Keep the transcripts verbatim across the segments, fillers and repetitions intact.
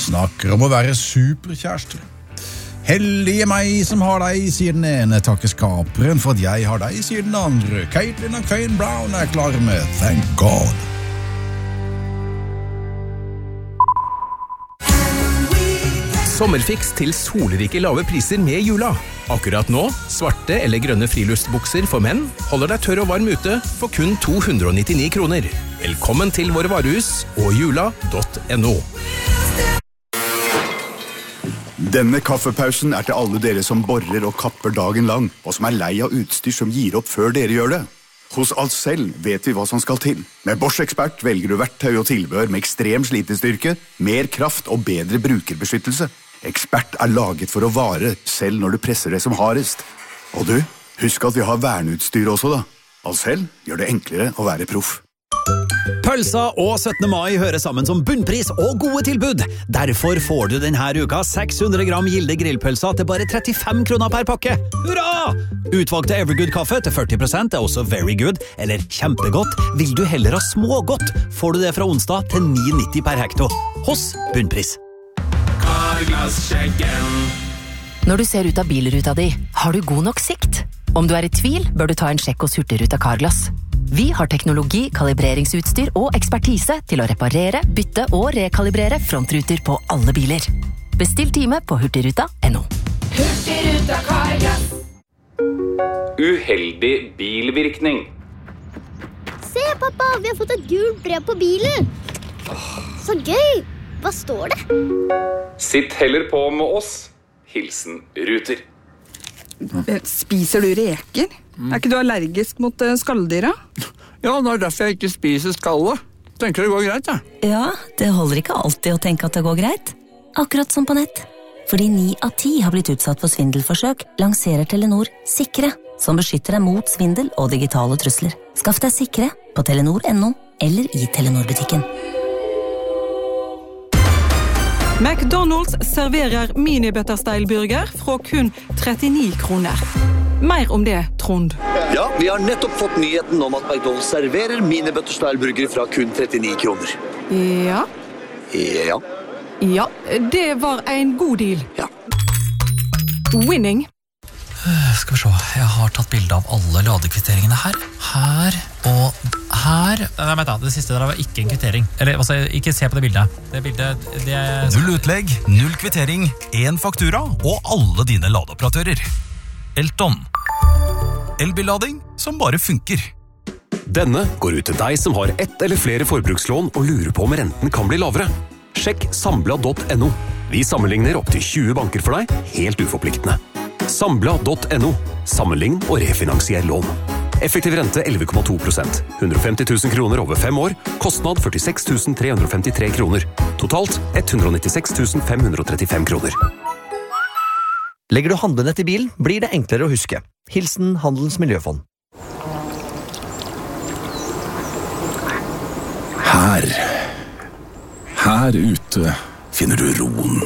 snakker om å være superkjærester. Heldige meg som har deg, sier den ene, takker skaperen for at jeg har deg, sier den andre. Caitlin og Kane Brown er klare med Thank God. Sommerfiks til solrike lave priser med jula. Akkurat nå, svarte eller grønne friluftsbukser for menn holder deg tørr og varm ute for kun to hundre og nittini kroner. Velkommen til våre varehus og jula punktum no. Denne kaffepausen er til alle dere som borer og kapper dagen lang, og som er lei av utstyr som gir opp før dere gjør det. Hos Ahlsell vet vi hva som skal til. Med Bosch Expert velger du verktøy og tilbehør med ekstrem slitestyrke, mer kraft og bedre brukerbeskyttelse. Ekspert er laget for å vare, selv når du presser det som hardest. Og du, husk at vi har verneutstyr også da. Ahlsell gjør det enklere å være proff. Pølsa og syttende mai hører sammen som bunnpris og gode tilbud. Derfor får du denne uka seks hundre gram Gilde grillpølsa til bare trettifem kroner per pakke. Hurra! Utvalgte Evergood-kaffe til førti prosent er også very good, eller kjempegodt. Vil du heller ha smågodt, får du det fra onsdag til ni nitti per hekto. Hos bunnpris. Når du ser ut av bilruta di, har du god nok sikt? Om du er i tvil, bør du ta en sjekk hos Hurtigruten Carglass. Vi har teknologi, kalibreringsutstyr og ekspertise til å reparere, bytte og rekalibrere frontruter på alle biler. Bestill time på hurtigruta punktum no. Hurtigruten Carglass. Uheldig bilvirkning. Se, pappa, vi har fått et gult brev på bilen. Så gøy! Hva står det? Sitt heller på med oss. Hilsen Ruter. Spiser du reker? Mm. Er ikke du allergisk mot skalldyra? Ja, det er derfor jeg ikke spiser skallet. Tenker det går greit, ja. Ja, det holder ikke alltid å tenke at det går greit. Akkurat som på nett. Fordi ni av ti har blitt utsatt for svindelforsøk, lanserer Telenor Sikre, som beskytter deg mot svindel og digitale trusler. Skaff deg Sikre på telenor punktum no eller i Telenor-butikken. McDonald's serverer mini-butterstyle-burger fra kun trettini kroner. Mer om det, Trond. Ja, vi har nettopp fått nyheten om at McDonald's serverer mini-butterstyle-burger fra kun trettini kroner. Ja. Ja. Ja, det var en god deal. Ja. Winning. Skal vi se, jeg har tatt bilde av alle ladekvitteringene her. Her og her. Nei, vent da, det siste der var ikke en kvittering. Eller, altså, ikke se på det bildet. Det bildet, det er... Null utlegg, null kvittering, en faktura og alle dine ladeoperatører. Elton. Elbillading som bare funker. Denne går ut til deg som har ett eller flere forbrukslån og lurer på om renten kan bli lavere. Sjekk sambla punktum no. Vi sammenligner opp til tjue banker for deg, helt uforpliktende. Sambla punktum no. Sammenlign og refinansier lån. Effektiv rente elleve komma to prosent. hundre og femti tusen kroner over fem år. Kostnad førtiseks tusen tre hundre og femtitre kroner. Totalt ett hundre og nittiseks tusen fem hundre og trettifem kroner. Legger du handlenett i bilen, blir det enklere å huske. Hilsen Handelens Miljøfond. Her. Her ute finner du roen.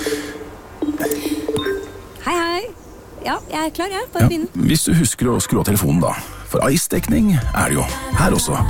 Hei, hei. Ja, jeg er klar, jeg. Bare ja, begynn. Hvis du husker å skru av telefonen da. For ice-dekning er det jo her også.